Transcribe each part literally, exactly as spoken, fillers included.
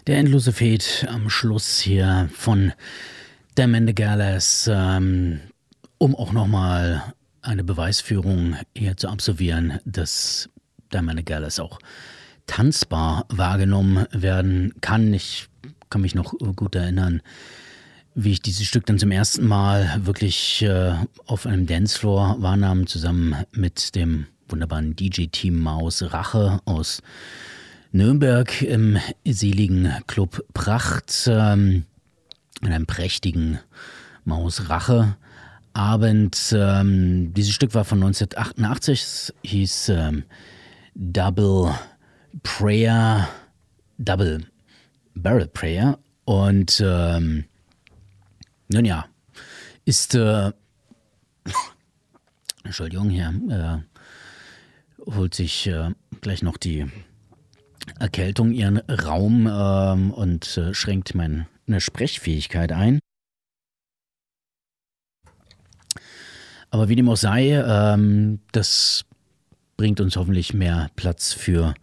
Der endlose Fade am Schluss hier von Damn the Gallows, ähm, um auch nochmal eine Beweisführung hier zu absolvieren, dass Damn the Gallows auch tanzbar wahrgenommen werden kann. Ich kann mich noch gut erinnern, wie ich dieses Stück dann zum ersten Mal wirklich äh, auf einem Dancefloor wahrnahm, zusammen mit dem wunderbaren D J-Team Maus Rache aus Nürnberg im seligen Club Pracht, ähm, in einem prächtigen Maus Rache Abend. Ähm, dieses Stück war von neunzehnhundertachtundachtzig, es hieß ähm, Double Prayer, Double Barrel Prayer und ähm, nun ja, ist äh, Entschuldigung, hier äh, holt sich äh, gleich noch die Erkältung ihren Raum ähm, und äh, schränkt meine Sprechfähigkeit ein. Aber wie dem auch sei, ähm, das bringt uns hoffentlich mehr Platz für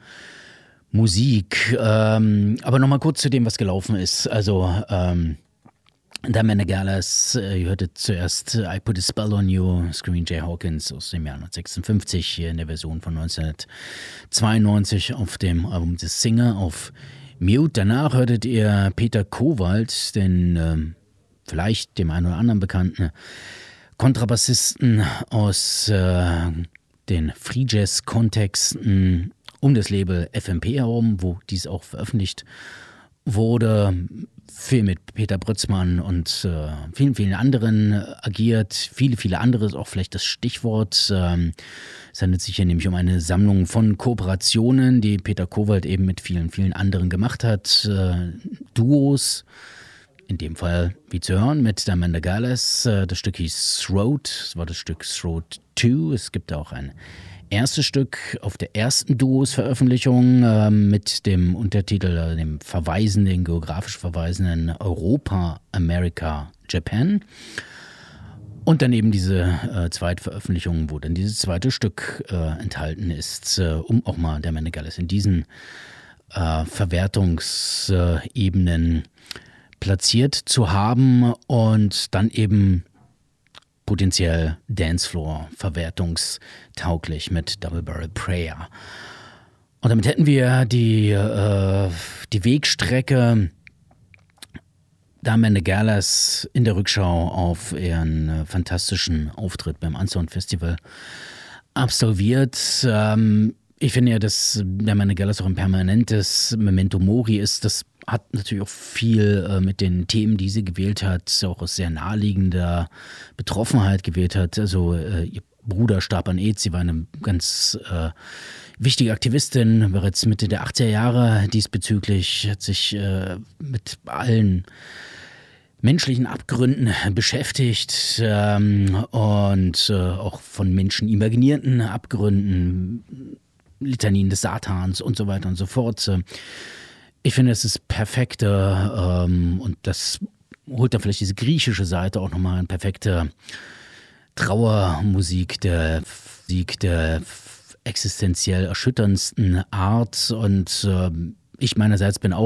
Musik. Ähm, aber nochmal kurz zu dem, was gelaufen ist. Also, ähm, Damn the Gallows, äh, ihr hörtet zuerst I Put a Spell on You, Screaming Jay Hawkins aus dem Jahr neunzehnhundertsechsundfünfzig, hier in der Version von neunzehnhundertzweiundneunzig auf dem Album The Singer auf Mute. Danach hörtet ihr Peter Kowald, den äh, vielleicht dem einen oder anderen bekannten Kontrabassisten aus äh, den Free Jazz-Kontexten um das Label F M P herum, wo dies auch veröffentlicht wurde. Viel mit Peter Brötzmann und äh, vielen, vielen anderen äh, agiert. Viele, viele andere ist auch vielleicht das Stichwort. Ähm, es handelt sich hier nämlich um eine Sammlung von Kooperationen, die Peter Kowald eben mit vielen, vielen anderen gemacht hat. Äh, Duos, in dem Fall, wie zu hören, mit Damn the Gallows. Äh, das Stück hieß Throat, das war das Stück Throat zwei. Es gibt auch ein erstes Stück auf der ersten Duos-Veröffentlichung äh, mit dem Untertitel, äh, dem verweisenden, geografisch verweisenden Europa, America, Japan. Und dann eben diese äh, zweite Veröffentlichung, wo dann dieses zweite Stück äh, enthalten ist, äh, um auch mal Damn the Gallows in diesen äh, Verwertungsebenen platziert zu haben und dann eben potenziell Dancefloor verwertungstauglich mit Double Barrel Prayer. Und damit hätten wir die, äh, die Wegstrecke Damn the Gallows in der Rückschau auf ihren äh, fantastischen Auftritt beim Unsound Festival absolviert. Ähm, ich finde ja, dass Damn the Gallows auch ein permanentes Memento Mori ist. Das hat natürlich auch viel äh, mit den Themen, die sie gewählt hat, auch aus sehr naheliegender Betroffenheit gewählt hat. Also äh, ihr Bruder starb an AIDS, sie war eine ganz äh, wichtige Aktivistin, bereits Mitte der achtziger Jahre diesbezüglich, hat sich äh, mit allen menschlichen Abgründen beschäftigt ähm, und äh, auch von Menschen imaginierten Abgründen, Litanien des Satans und so weiter und so fort. Ich finde, es ist perfekte ähm, und das holt dann vielleicht diese griechische Seite auch nochmal eine perfekte Trauermusik der Musik der existenziell erschütterndsten Art und äh, ich meinerseits bin auch